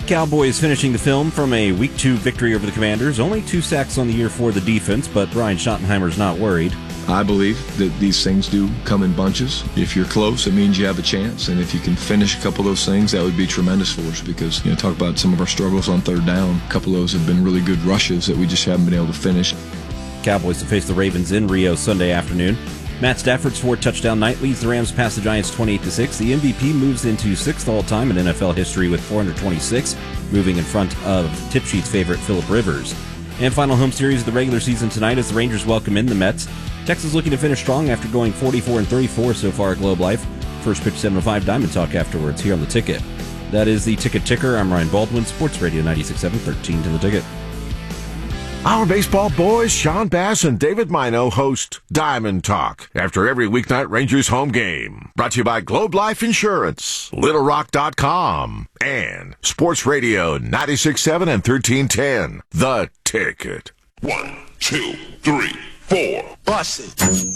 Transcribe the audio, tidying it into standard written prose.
Cowboys finishing the film from a Week 2 victory over the Commanders. Only 2 sacks on the year for the defense, but Brian Schottenheimer's not worried. I believe that these things do come in bunches. If you're close, it means you have a chance. And if you can finish a couple of those things, that would be tremendous for us because, talk about some of our struggles on third down. A couple of those have been really good rushes that we just haven't been able to finish. Cowboys to face the Ravens in Rio Sunday afternoon. Matt Stafford's 4-touchdown night leads the Rams past the Giants 28-6. The MVP moves into 6th all-time in NFL history with 426, moving in front of Tip Sheet's favorite Phillip Rivers. And final home series of the regular season tonight as the Rangers welcome in the Mets. Texas looking to finish strong after going 44-34 so far at Globe Life. First pitch 7:05, Diamond Talk afterwards here on The Ticket. That is the Ticket Ticker. I'm Ryan Baldwin, Sports Radio 96.7, 13 to The Ticket. Our baseball boys, Sean Bass and David Mino, host Diamond Talk after every weeknight Rangers home game. Brought to you by Globe Life Insurance, LittleRock.com, and Sports Radio 96.7 and 1310. The Ticket. 1, 2, 3, 4. Bust it.